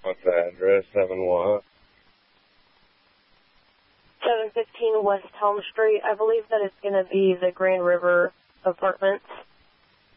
What's the address? 7 what? 715 West Helm Street. I believe that it's going to be the Grand River Apartments.